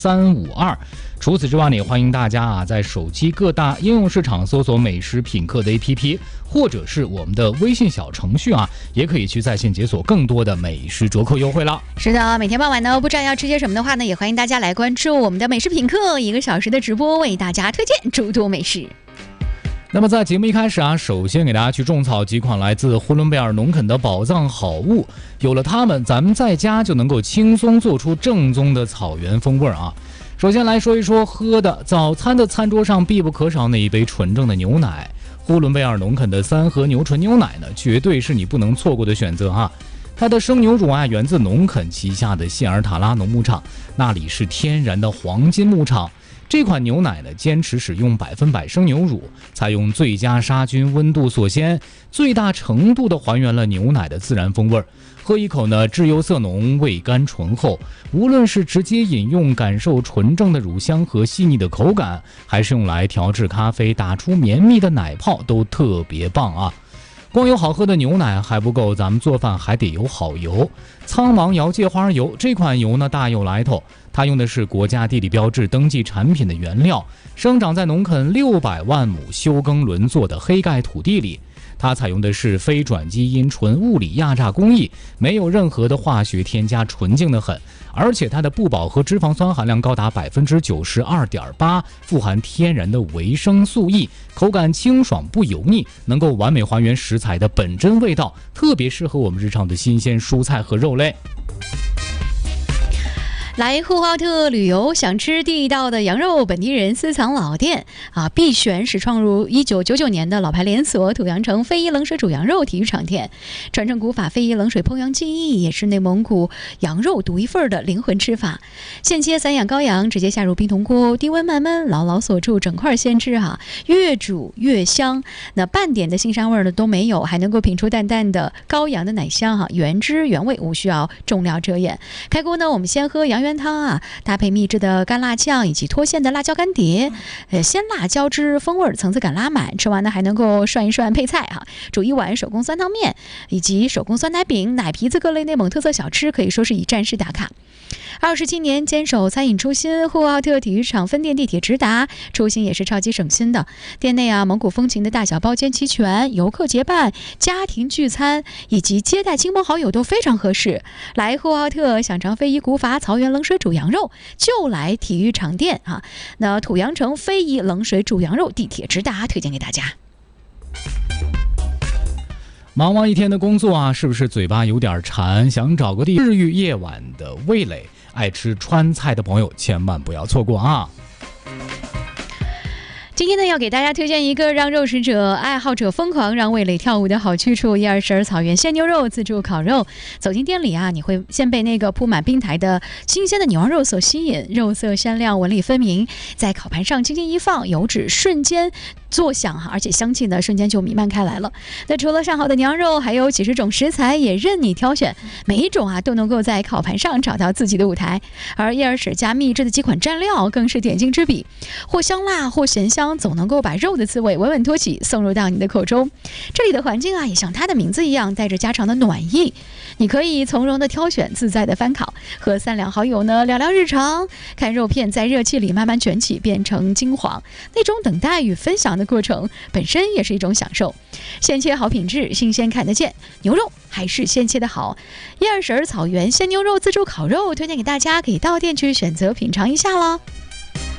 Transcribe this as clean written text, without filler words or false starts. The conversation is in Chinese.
352。除此之外呢，也欢迎大家在手机各大应用市场搜索美食品客的 APP， 或者是我们的微信小程序也可以去在线解锁更多的美食折扣优惠了。 是的，每天傍晚呢，不知道要吃些什么的话呢，也欢迎大家来关注我们的美食品客，1个小时的直播，为大家推荐诸多美食。 那么在节目一开始首先给大家去种草几款来自呼伦贝尔农垦的宝藏好物，有了它们，咱们在家就能够轻松做出正宗的草原风味首先来说一说喝的，早餐的餐桌上必不可少那一杯纯正的牛奶。呼伦贝尔农垦的3和牛纯牛奶呢，绝对是你不能错过的选择它的生牛乳源自农垦旗下的谢尔塔拉农牧场，那里是天然的黄金牧场。这款牛奶呢，坚持使用100%生牛乳，采用最佳杀菌温度锁鲜，最大程度的还原了牛奶的自然风味。喝一口呢，质优色浓，味甘醇厚。无论是直接饮用感受纯正的乳香和细腻的口感，还是用来调制咖啡打出绵密的奶泡，都特别棒光有好喝的牛奶还不够，咱们做饭还得有好油。苍芒摇芥花油这款油呢，大有来头，它用的是国家地理标志登记产品的原料，生长在农垦600万亩休耕轮作的黑盖土地里。它采用的是非转基因纯物理压榨工艺，没有任何的化学添加，纯净的很。而且它的不饱和脂肪酸含量高达 92.8%， 富含天然的维生素 E， 口感清爽不油腻，能够完美还原食材的本真味道，特别适合我们日常的新鲜蔬菜和肉类。 来呼和浩特旅游，想吃地道的羊肉，本地人私藏老店必选始创入1999年的老牌连锁土阳城非遗冷水煮羊肉体育场店，传承古法非遗冷水烹羊技艺，也是内蒙古羊肉独一份的灵魂吃法。现切散养羔羊，直接下入冰铜锅，低温慢焖，牢牢锁住，整块鲜吃越煮越香，那半点的腥膻味都没有，还能够品出淡淡的羔羊的奶香原汁原味，无需要重料遮掩。开锅呢，我们先喝羊原汤搭配秘制的干辣酱以及脱馅的辣椒干碟，鲜辣交织，风味层次感拉满。吃完呢还能够涮一涮配菜煮一碗手工酸汤面以及手工酸奶饼、奶皮子各类内蒙特色小吃，可以说是一站式打卡。27年坚守餐饮初心，呼和浩特体育场分店地铁直达，出行也是超级省心的。店内蒙古风情的大小包间齐全，游客结伴、家庭聚餐以及接待亲朋好友都非常合适。来呼和浩特想尝非遗古法草原冷水煮羊肉，就来体育场店那土阳城非遗冷水煮羊肉地铁直达，推荐给大家。 忙完一天的工作是不是嘴巴有点馋，想找个地治愈夜晚的味蕾？爱吃川菜的朋友千万不要错过今天呢，要给大家推荐一个让肉食者、爱好者疯狂、让味蕾跳舞的好去处——伊尔什尔草原鲜牛肉自助烤肉。走进店里你会先被那个铺满冰台的新鲜的牛羊肉所吸引，肉色鲜亮，纹理分明，在烤盘上轻轻一放，油脂瞬间作响而且香气呢瞬间就弥漫开来了。那除了上好的牛羊肉，还有几十种食材也任你挑选，每一种都能够在烤盘上找到自己的舞台。而伊尔什家秘制的几款蘸料更是点睛之笔，或香辣或咸香，总能够把肉的滋味稳稳托起，送入到你的口中。这里的环境也像它的名字一样，带着家常的暖意。你可以从容的挑选，自在的翻烤，和3两好友呢聊聊日常，看肉片在热气里慢慢卷起，变成金黄，那种等待与分享的过程本身也是一种享受。现切好品质，新鲜看得见，牛肉还是现切的好。伊尔什尔草原鲜牛肉自助烤肉推荐给大家，可以到店去选择品尝一下啦。